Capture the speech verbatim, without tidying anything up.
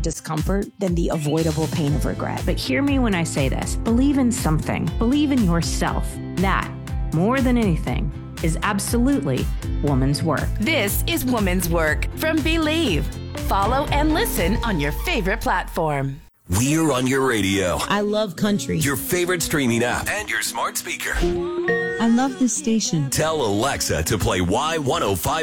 discomfort than the avoidable pain of regret. But hear me when I say this. Believe in something. Believe in yourself. That, more than anything, is absolutely woman's work. This is Woman's Work from Believe. Follow and listen on your favorite platform. We're on your radio, I love country. your favorite streaming app, and your smart speaker. I love this station. Tell Alexa to play Y one oh five